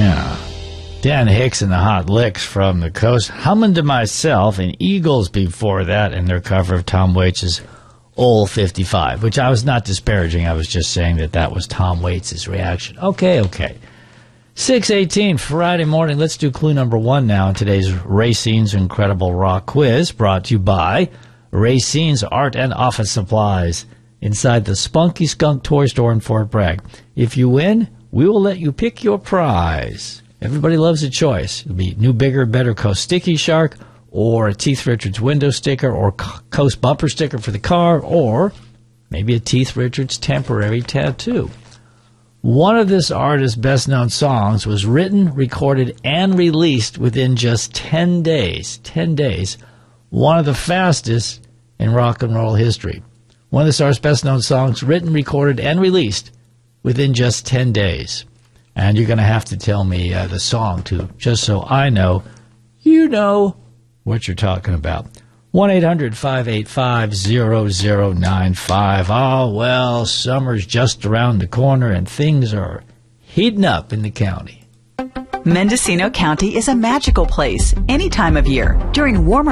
Yeah. Dan Hicks and the Hot Licks from the coast. Humming to Myself and Eagles before that in their cover of Tom Waits' Old 55, which I was not disparaging. I was just saying that was Tom Waits' reaction. Okay. 6:18 Friday morning. Let's do clue number 1 now in today's Racine's Incredible Rock Quiz, brought to you by Racine's Art and Office Supplies inside the Spunky Skunk Toy Store in Fort Bragg. If you win, we will let you pick your prize. Everybody loves a choice. It'll be new, bigger, better Coast Sticky Shark, or a Teeth Richards window sticker, or Coast bumper sticker for the car, or maybe a Teeth Richards temporary tattoo. One of this artist's best-known songs was written, recorded, and released within just 10 days. 10 days. One of the fastest in rock and roll history. One of this artist's best-known songs written, recorded, and released within just 10 days. And you're going to have to tell me the song, too, just so I know you know what you're talking about. 1-800-585-0095. Oh, well, summer's just around the corner and things are heating up in the county. Mendocino County is a magical place any time of year. During warmer